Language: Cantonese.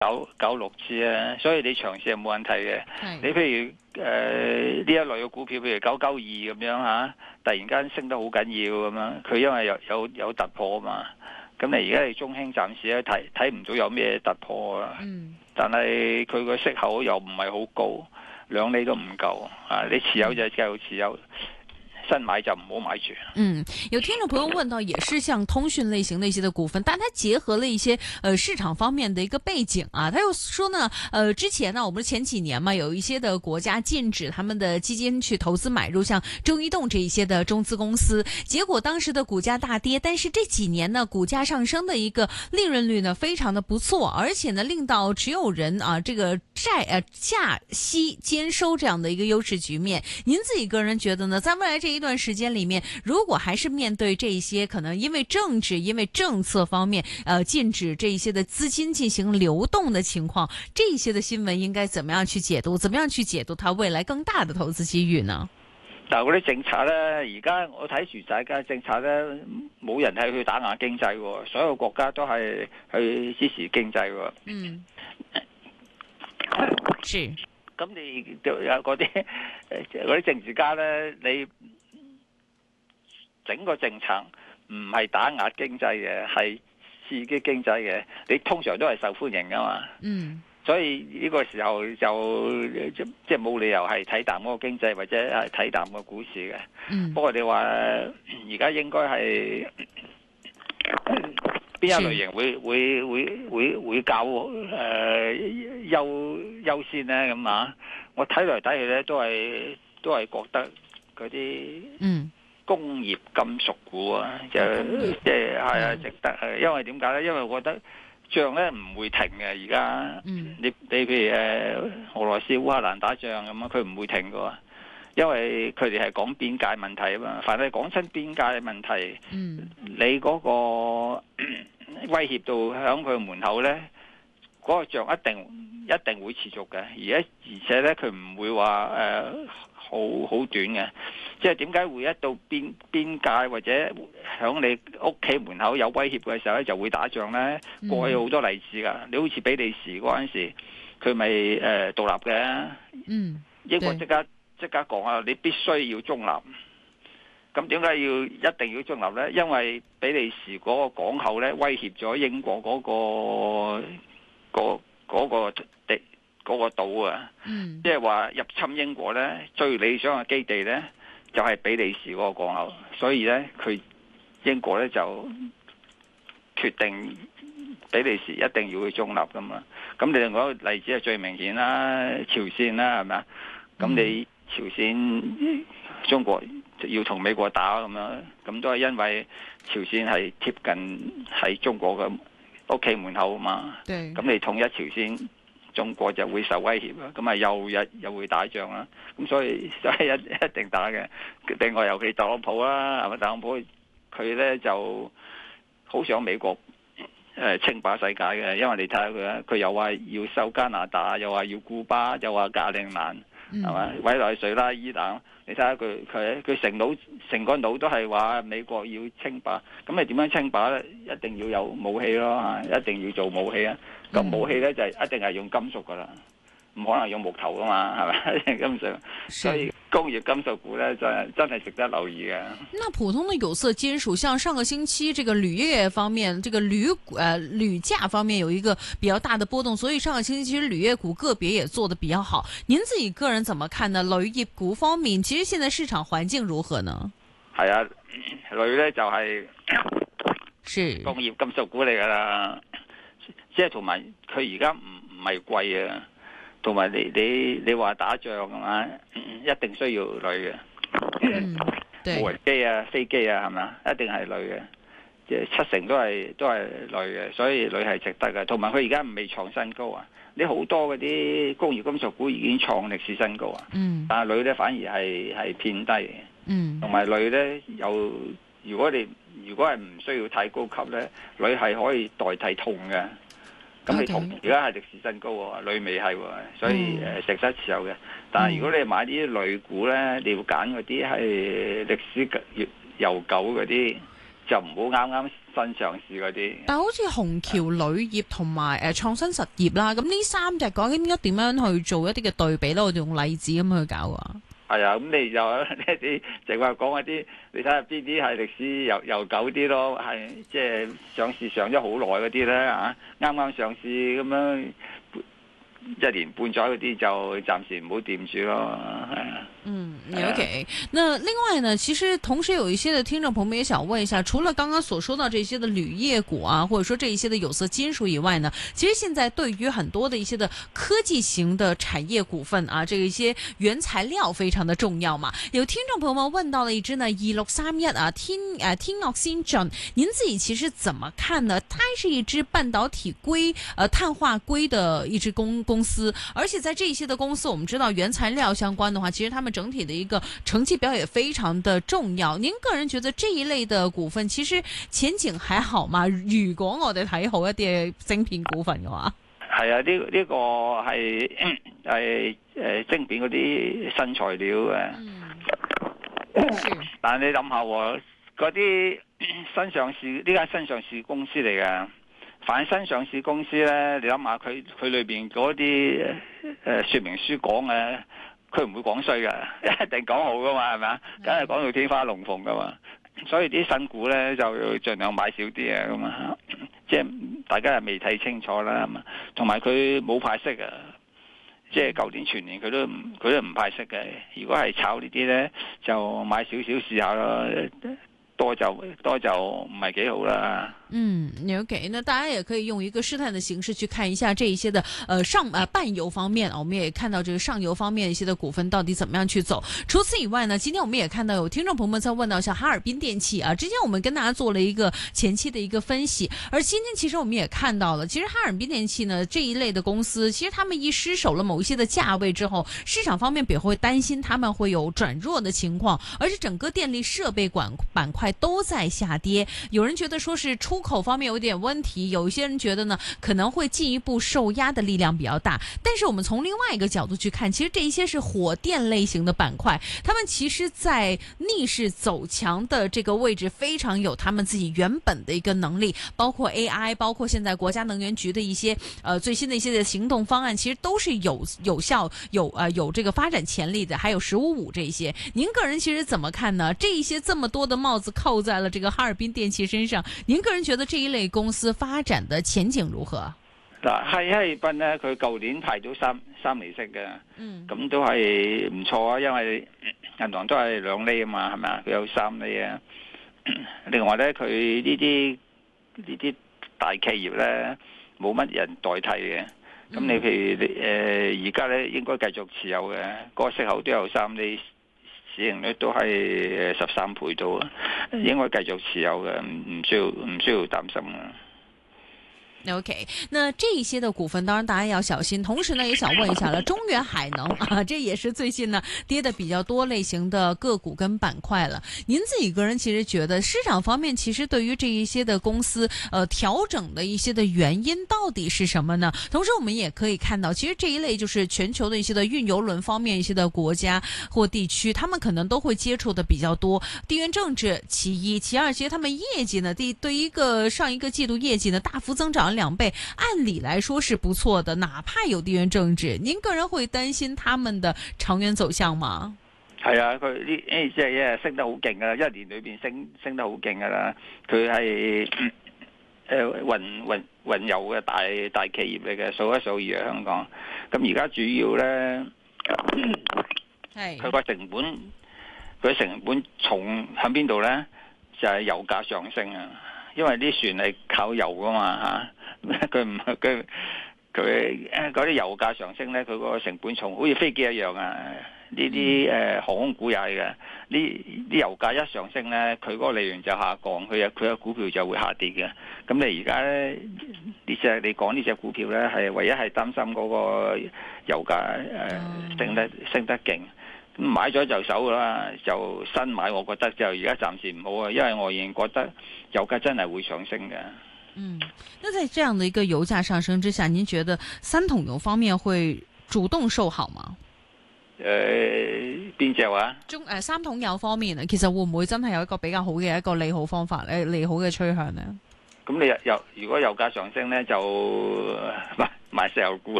996支啊，所以你長線係冇問題嘅。你譬如呢一類嘅股票，譬如992咁樣嚇，突然間升得好緊要咁樣，佢因為有突破啊嘛。咁你而家你中興暫時咧睇唔到有咩突破啊。但係佢個息口又唔係好高，2厘都唔夠啊！你持有就繼續持有。新買就唔好買住。 有聽眾朋友問到，也是像通訊類型的一些的股份，但它結合了一些市場方面的一個背景啊。他又說呢，之前呢，我們前幾年嘛，有一些的國家禁止他們的基金去投資買入像中移動這一些的中資公司，結果當時的股價大跌，但是這幾年呢，股價上升的一個利潤率呢，非常的不錯，而且呢，令到持有人啊，這個價息兼收這樣的一個優勢局面。您自己個人覺得呢，在未來這一段時間裏面，如果還是面對這一些可能因為政治、因為政策方面，禁止這一些的資金進行流動的情況，這一些的新聞應該怎麼樣去解讀？怎麼樣去解讀它未來更大的投資機遇呢？ 但係嗰啲政策呢，而家我睇住大家政策呢，冇人係去打壓經濟喎，所有國家都係去支持經濟喎。 是。 咁你有嗰啲政治家呢，你整個政策唔係打壓經濟嘅，係刺激經濟嘅，你通常都係受歡迎噶嘛。所以呢個時候就即係冇理由係睇淡嗰個經濟或者係睇淡個股市嘅。不過你話而家應該係邊一類型會較優先呢？咁啊？我睇嚟睇去咧，都係覺得嗰啲工業金屬股啊，即係值得。因為點解咧？因為我覺得仗咧唔會停嘅。而家你譬如俄羅斯烏克蘭打仗咁啊，佢唔會停噶。因為佢哋係講邊界問題啊嘛。凡係講親邊界嘅問題，你嗰個威脅到響佢門口咧，嗰個仗一定會持續嘅。而且咧，佢唔會話好短嘅。即係點解會一到邊界或者響你屋企門口有威脅嘅時候咧，就會打仗咧？過去好多例子㗎。你好似比利時嗰陣時，佢咪獨立嘅。英國即刻講啊，你必須要中立。咁點解一定要中立呢？因為比利時嗰個港口呢，威脅咗英國嗰個島啊。即係話入侵英國呢，最理想嘅基地呢，就係比利時嗰個港口。所以呢，英國呢就決定比利時一定要去中立噶嘛。咁你另外一個例子係最明顯啦，朝鮮啦，係咪啊？咁你朝鮮中國要同美國打咁樣，咁都係因為朝鮮係貼近喺中國嘅屋企門口啊嘛。咁你統一朝鮮，中國就會受威脅啦。咁啊又會打仗啦。咁所以一定打嘅。另外尤其特朗普啦，係咪？特朗普佢咧就好想美國稱霸世界嘅，因為你睇下佢又話要收加拿大，又話要古巴，又話格陵蘭。係嘛？委內瑞拉、伊朗，你睇下佢成個腦都係話美國要稱霸，咁你點樣稱霸咧？一定要有武器咯，一定要做武器啊！咁武器咧就一定係用金屬噶啦，唔可能用木頭噶嘛，係咪？金屬，所以工業金屬股咧真係值得留意嘅。 那普通的有色金屬，像上個星期這個鋁業方面，這個鋁價方面有一個比較大的波動，所以上個星期其實鋁業股個別也做得比較好。您自己個人怎麼看呢？鋁業股方面，其實現在市場環境如何呢？ 係啊，鋁咧就係工業金屬股嚟噶啦，即係同埋佢而家唔係貴啊。同埋你話打仗啊嘛，一定需要鋁嘅，無人機啊、飛機啊，係咪？一定係鋁嘅，即係70%都係鋁嘅，所以鋁係值得嘅。同埋佢而家未創新高啊，你好多嗰啲工業金屬股已經創歷史新高啊，但係鋁咧反而係偏低嘅，同埋鋁咧如果係唔需要太高級咧，鋁係可以代替銅嘅。咁你銅而家係歷史新高喎，鋁未係喎，所以值得持有嘅。但係如果你買啲鋁股咧，你要揀嗰啲係歷史悠久嗰啲就唔好啱啱新上市嗰啲。 但係好似虹橋鋁業同埋創新實業啦，咁呢三隻講應該點樣去做一啲嘅對比咧？我哋用例子咁去搞啊。 係啊，咁你就呢啲淨係講一啲，你睇下邊啲係歷史悠久啲咯，係即係上市上咗好耐嗰啲咧嚇，啱啱上市咁樣1年半載嗰啲就暫時唔好掂住咯，係啊。 OK。那另外呢，其實同時有一些的聽眾朋友們也想問一下，除了剛剛所說到這些的鋁業股啊，或者說這一些的有色金屬以外呢，其實現在對於很多的一些的科技型的產業股份啊，這一些原材料非常的重要嘛。有聽眾朋友們問到了一支呢2631啊，天樂先進，您自己其實怎麼看呢？它是一支半導體硅碳化硅的一支公司，而且在這一些的公司，我們知道原材料相關的話，其實他們整體的一個成績表也非常的重要。您個人覺得這一類的股份其實前景還好嗎？如果我哋睇好一啲晶片股份嘅話， 係啊，呢個係晶片嗰啲新材料嘅。但係你諗下喎，嗰啲新上市呢間新上市公司嚟嘅，凡新上市公司咧，你諗下佢裏邊嗰啲說明書講嘅。佢唔會講衰㗎，一定講好㗎嘛，係咪啊？梗係講到天花龍鳳㗎嘛。所以啲新股咧就要盡量買少啲啊，咁啊，即係大家係未睇清楚啦，同埋佢冇派息啊，即係舊年全年佢都唔派息嘅。如果係炒呢啲咧，就買少少試下咯，多就唔係幾好啦。 OK， 那大家也可以用一個試探的形式去看一下這一些的半遊方面，我們也看到這個上游方面一些的股份到底怎麼樣去走。除此以外呢，今天我們也看到有聽眾朋友們在問到像哈爾濱電器啊，之前我們跟大家做了一個前期的一個分析，而今天其實我們也看到了，其實哈爾濱電器呢這一類的公司，其實他們一失守了某一些的價位之後，市場方面也會擔心他們會有轉弱的情況，而且整個電力設備板塊都在下跌。有人覺得說是出口方面有點問題，有一些人覺得呢可能會進一步受壓的力量比較大。但是我們從另外一個角度去看，其實這一些是火電類型的板塊，他們其實在逆勢走強的這個位置非常有他們自己原本的一個能力，包括 AI， 包括現在國家能源局的一些最新的一些的行動方案，其實都是有效有這個發展潛力的，還有1555這一些。您個人其實怎麼看呢？這一些這麼多的帽子扣在了這個哈爾濱電器身上，您個人覺得這一類公司發展的前景如何？ 嗱，哈爾濱咧，佢舊年派咗三厘息嘅，咁都係唔錯啊，因為銀行都係2厘啊嘛，係咪啊？佢有3厘啊。另外咧，佢呢啲大企業咧，冇乜人代替嘅。咁你譬如而家咧應該繼續持有嘅，個息口都有3厘，市盈率都係13倍到，應該繼續持有嘅，唔需要擔心啊。 OK，那這一些的股份當然大家要小心，同時呢也想問一下了，中遠海能啊，這也是最近呢跌的比較多類型的個股跟板塊了。您自己個人其實覺得市場方面其實對於這一些的公司調整的一些的原因到底是什麼呢？同時我們也可以看到，其實這一類就是全球的一些的運油輪方面一些的國家或地區，他們可能都會接觸的比較多。地緣政治其一，其二，其實他們業績呢對一個上一個季度業績呢大幅增長2倍，按理來說是不錯的，哪怕有地緣政治，您個人會擔心他們的長遠走向嗎？ 係啊，佢呢隻嘢升得好勁噶啦，1年裏邊升得好勁噶啦，佢係運油嘅大企業嚟嘅，數一數二香港。咁而家主要咧，係佢個成本重喺邊度咧？就係油價上升啊！因為啲船係靠油噶嘛嚇，佢嗰啲油價上升咧，佢個成本重，好似飛機一樣啊！呢啲航空股又係嘅，呢啲油價一上升咧，佢嗰個利潤就下降，佢嘅股票就會下跌嘅。咁你而家咧你講呢隻股票咧，係唯一係擔心嗰個油價升得勁。買咗就手啦，就新買，我覺得就而家暫時唔好啊，因為我仍然覺得油價真係會上升嘅。 那在這樣的一個油價上升之下，您覺得三桶油方面會主動受好嗎？ 邊隻話？ 三桶油方面啊，其實會唔會真係有一個比較好嘅一個利好方法咧？利好嘅趨向呢？ 咁你如果油價上升咧，就買石油股。